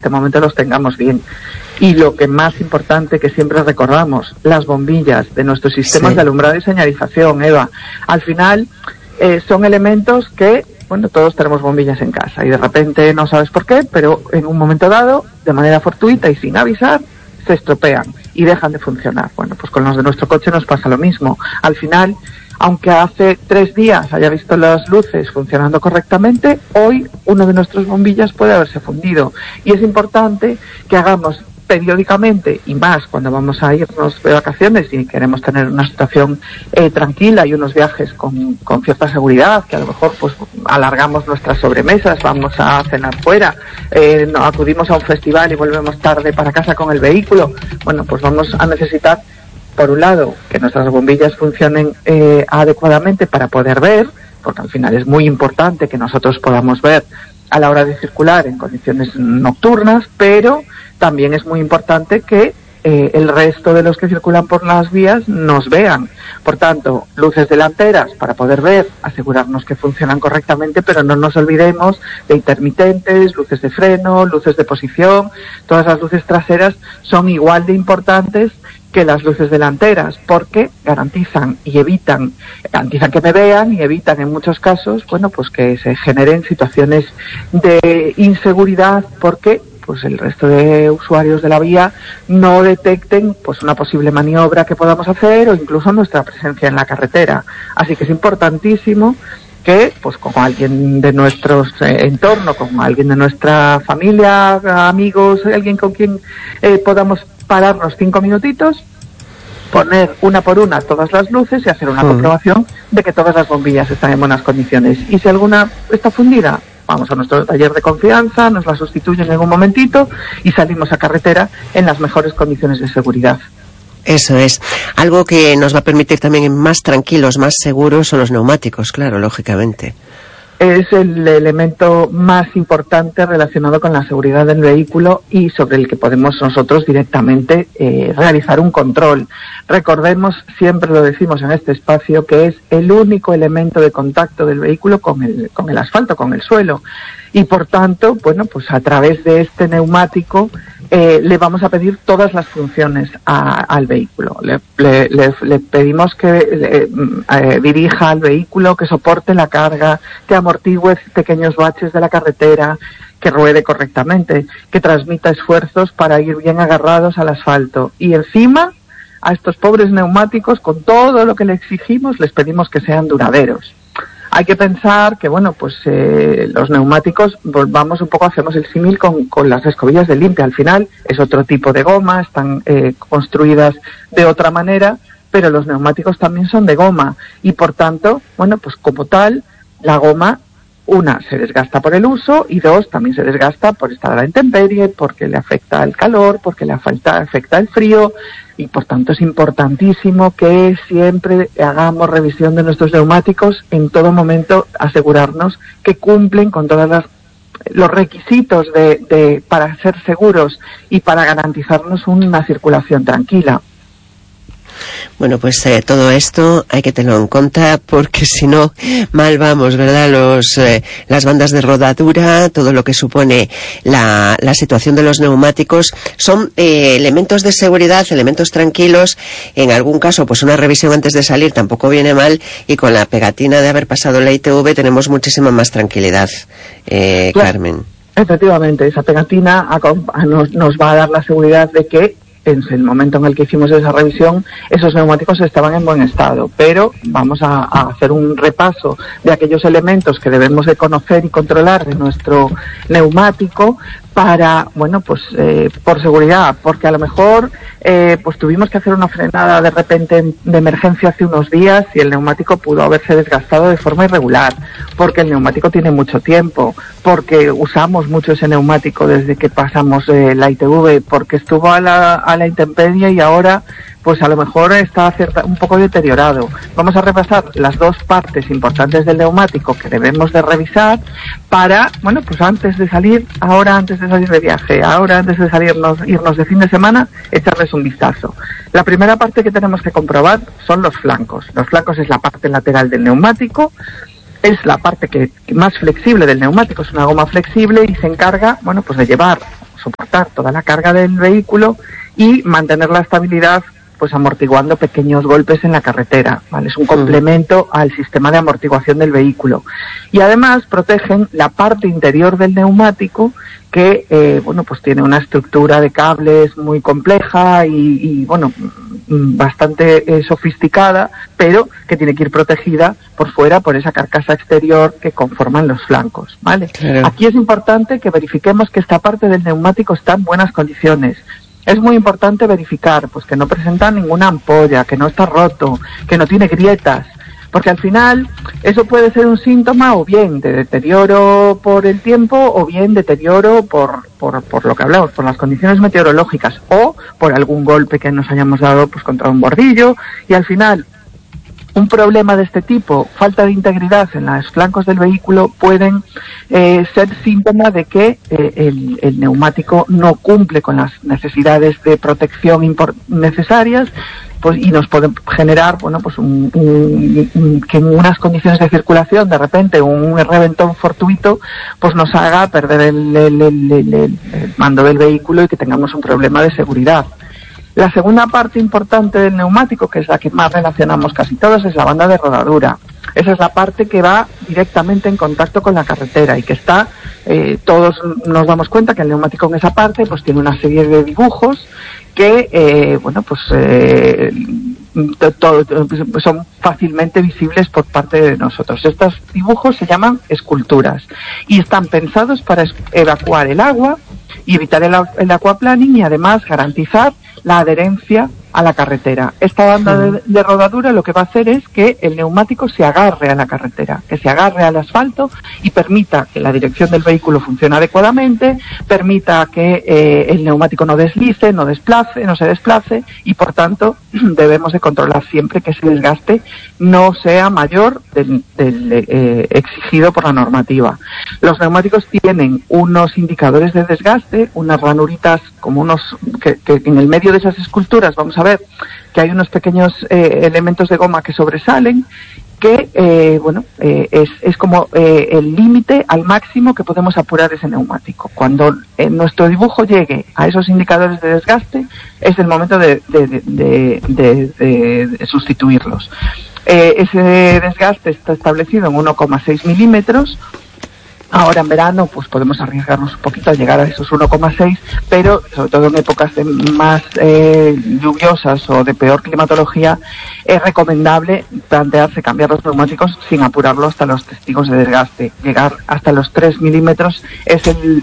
este momento los tengamos bien. Y lo que más importante que siempre recordamos, las bombillas de nuestros sistemas de alumbrado y señalización, Eva. Al final son elementos que, bueno, todos tenemos bombillas en casa y de repente no sabes por qué, pero en un momento dado, de manera fortuita y sin avisar, se estropean y dejan de funcionar. Bueno, pues con los de nuestro coche nos pasa lo mismo. Al final, aunque hace 3 días haya visto las luces funcionando correctamente, hoy una de nuestras bombillas puede haberse fundido. Y es importante que hagamos periódicamente, y más cuando vamos a irnos de vacaciones y queremos tener una situación tranquila y unos viajes con cierta seguridad, que a lo mejor pues alargamos nuestras sobremesas, vamos a cenar fuera, no, acudimos a un festival y volvemos tarde para casa con el vehículo. Bueno, pues vamos a necesitar, por un lado, que nuestras bombillas funcionen adecuadamente para poder ver, porque al final es muy importante que nosotros podamos ver a la hora de circular en condiciones nocturnas, pero también es muy importante que el resto de los que circulan por las vías nos vean. Por tanto, luces delanteras para poder ver, asegurarnos que funcionan correctamente, pero no nos olvidemos de intermitentes, luces de freno, luces de posición. Todas las luces traseras son igual de importantes que las luces delanteras, porque garantizan que me vean y evitan en muchos casos, bueno, pues que se generen situaciones de inseguridad, porque pues el resto de usuarios de la vía no detecten pues una posible maniobra que podamos hacer o incluso nuestra presencia en la carretera. Así que es importantísimo que pues con alguien de nuestro entorno, con alguien de nuestra familia, amigos, alguien con quien podamos pararnos 5 minutitos, poner una por una todas las luces y hacer una comprobación de que todas las bombillas están en buenas condiciones. Y si alguna está fundida, vamos a nuestro taller de confianza, nos la sustituyen en un momentito y salimos a carretera en las mejores condiciones de seguridad. Eso es. Algo que nos va a permitir también ir más tranquilos, más seguros, son los neumáticos, claro, lógicamente. Es el elemento más importante relacionado con la seguridad del vehículo y sobre el que podemos nosotros directamente realizar un control. Recordemos, siempre lo decimos en este espacio, que es el único elemento de contacto del vehículo con el asfalto, con el suelo. Y por tanto, bueno, pues a través de este neumático le vamos a pedir todas las funciones al vehículo. Le pedimos que dirija al vehículo, que soporte la carga, que amortigüe pequeños baches de la carretera, que ruede correctamente, que transmita esfuerzos para ir bien agarrados al asfalto. Y encima, a estos pobres neumáticos, con todo lo que le exigimos, les pedimos que sean duraderos. Hay que pensar que, bueno, pues los neumáticos, volvamos un poco, hacemos el símil con las escobillas de limpia. Al final es otro tipo de goma, están construidas de otra manera, pero los neumáticos también son de goma. Y por tanto, bueno, pues como tal, la goma, una, se desgasta por el uso y dos, también se desgasta por estar a la intemperie, porque le afecta el calor, porque le afecta el frío. Y por tanto es importantísimo que siempre hagamos revisión de nuestros neumáticos, en todo momento asegurarnos que cumplen con todos los requisitos para ser seguros y para garantizarnos una circulación tranquila. Bueno, pues todo esto hay que tenerlo en cuenta, porque si no, mal vamos, ¿verdad? Las bandas de rodadura, todo lo que supone la situación de los neumáticos, son elementos de seguridad, elementos tranquilos. En algún caso, pues una revisión antes de salir tampoco viene mal, y con la pegatina de haber pasado la ITV tenemos muchísima más tranquilidad, claro. Carmen. Efectivamente, esa pegatina nos va a dar la seguridad de que en el momento en el que hicimos esa revisión, esos neumáticos estaban en buen estado, pero vamos a hacer un repaso de aquellos elementos que debemos de conocer y controlar de nuestro neumático para, bueno, pues por seguridad, porque a lo mejor pues tuvimos que hacer una frenada de repente de emergencia hace unos días y el neumático pudo haberse desgastado de forma irregular, porque el neumático tiene mucho tiempo, porque usamos mucho ese neumático desde que pasamos la ITV, porque estuvo a la intemperie y ahora pues a lo mejor está un poco deteriorado. Vamos a repasar las dos partes importantes del neumático que debemos de revisar para, bueno, pues antes de salir de viaje, ahora antes de irnos de fin de semana, echarles un vistazo. La primera parte que tenemos que comprobar son los flancos. Los flancos es la parte lateral del neumático, es la parte más flexible del neumático, es una goma flexible y se encarga, bueno, pues de llevar soportar toda la carga del vehículo y mantener la estabilidad, pues amortiguando pequeños golpes en la carretera, ¿vale? Es un complemento al sistema de amortiguación del vehículo. Y además protegen la parte interior del neumático, que pues tiene una estructura de cables muy compleja y bastante sofisticada, pero que tiene que ir protegida por fuera por esa carcasa exterior que conforman los flancos, ¿vale? Claro. Aquí es importante que verifiquemos que esta parte del neumático está en buenas condiciones. Es muy importante verificar pues que no presenta ninguna ampolla, que no está roto, que no tiene grietas, porque al final eso puede ser un síntoma o bien de deterioro por el tiempo o bien deterioro por lo que hablamos, por las condiciones meteorológicas o por algún golpe que nos hayamos dado pues contra un bordillo, y al final un problema de este tipo, falta de integridad en los flancos del vehículo, pueden ser síntoma de que el neumático no cumple con las necesidades de protección necesarias, pues, y nos pueden generar, bueno, pues que en unas condiciones de circulación de repente un reventón fortuito pues nos haga perder el mando del vehículo y que tengamos un problema de seguridad. La segunda parte importante del neumático, que es la que más relacionamos casi todos, es la banda de rodadura. Esa es la parte que va directamente en contacto con la carretera y que está, todos nos damos cuenta que el neumático en esa parte pues tiene una serie de dibujos que, son fácilmente visibles por parte de nosotros. Estos dibujos se llaman esculturas y están pensados para evacuar el agua y evitar el aquaplaning y además garantizar la adherencia a la carretera. Esta banda de rodadura lo que va a hacer es que el neumático se agarre a la carretera, que se agarre al asfalto y permita que la dirección del vehículo funcione adecuadamente, permita que el neumático no deslice, no se desplace y por tanto debemos de controlar siempre que ese desgaste no sea mayor del exigido por la normativa. Los neumáticos tienen unos indicadores de desgaste, unas ranuritas como que en el medio de esas esculturas vamos a ver que hay unos pequeños elementos de goma que sobresalen, que es como el límite al máximo que podemos apurar ese neumático. Cuando nuestro dibujo llegue a esos indicadores de desgaste es el momento de sustituirlos. Ese desgaste está establecido en 1,6 milímetros. Ahora en verano pues podemos arriesgarnos un poquito a llegar a esos 1,6, pero sobre todo en épocas más lluviosas o de peor climatología es recomendable plantearse cambiar los neumáticos sin apurarlo hasta los testigos de desgaste. Llegar hasta los 3 milímetros es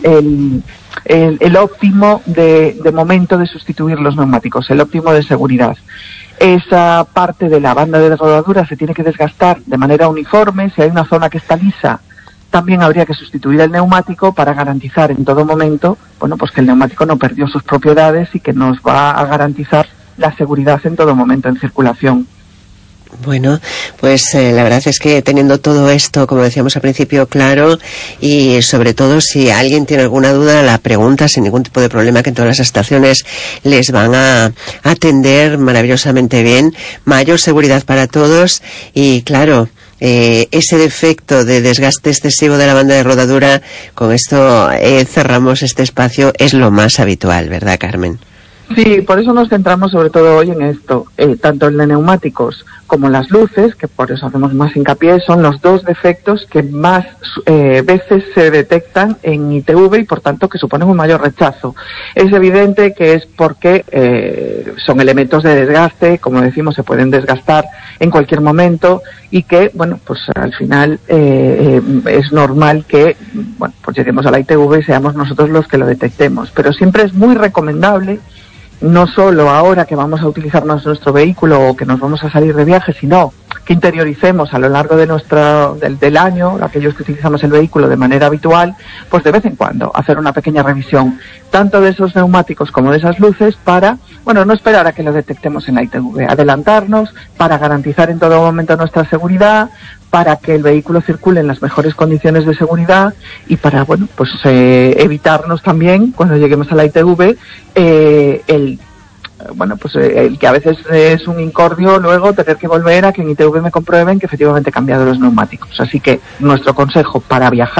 el óptimo de momento de sustituir los neumáticos, el óptimo de seguridad. Esa parte de la banda de rodadura se tiene que desgastar de manera uniforme. Si hay una zona que está lisa, también habría que sustituir el neumático para garantizar en todo momento, pues que el neumático no perdió sus propiedades y que nos va a garantizar la seguridad en todo momento en circulación. Bueno, pues la verdad es que teniendo todo esto, como decíamos al principio, claro, y sobre todo si alguien tiene alguna duda, la pregunta sin ningún tipo de problema, que en todas las estaciones les van a atender maravillosamente bien, mayor seguridad para todos y claro, ese defecto de desgaste excesivo de la banda de rodadura, con esto cerramos este espacio, es lo más habitual, ¿verdad, Carmen? Sí, por eso nos centramos sobre todo hoy en esto, tanto en los neumáticos como las luces, que por eso hacemos más hincapié, son los dos defectos que más veces se detectan en ITV y por tanto que suponen un mayor rechazo. Es evidente que es porque son elementos de desgaste, como decimos, se pueden desgastar en cualquier momento y que, pues al final es normal que, pues lleguemos a la ITV y seamos nosotros los que lo detectemos, pero siempre es muy recomendable, no solo ahora que vamos a utilizar nuestro vehículo o que nos vamos a salir de viaje, sino que interioricemos a lo largo de del año, aquellos que utilizamos el vehículo de manera habitual, pues de vez en cuando hacer una pequeña revisión, tanto de esos neumáticos como de esas luces, para, no esperar a que lo detectemos en la ITV, adelantarnos para garantizar en todo momento nuestra seguridad, para que el vehículo circule en las mejores condiciones de seguridad y para, evitarnos también, cuando lleguemos a la ITV, el que a veces es un incordio luego tener que volver a que en ITV me comprueben que efectivamente he cambiado los neumáticos. Así que nuestro consejo para viajar,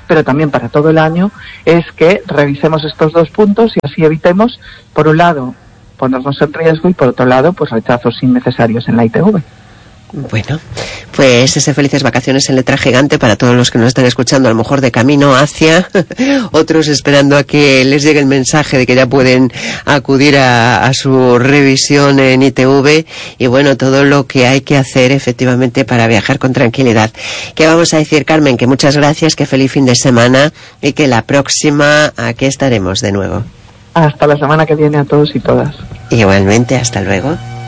pero también para todo el año, es que revisemos estos 2 puntos y así evitemos, por un lado, ponernos en riesgo y por otro lado, pues rechazos innecesarios en la ITV. Bueno, pues ese felices vacaciones en letra gigante para todos los que nos están escuchando, a lo mejor de camino hacia, otros esperando a que les llegue el mensaje de que ya pueden acudir a su revisión en ITV, y bueno, todo lo que hay que hacer efectivamente para viajar con tranquilidad. ¿Qué vamos a decir, Carmen? Que muchas gracias, que feliz fin de semana y que la próxima aquí estaremos de nuevo. Hasta la semana que viene a todos y todas. Igualmente, hasta luego.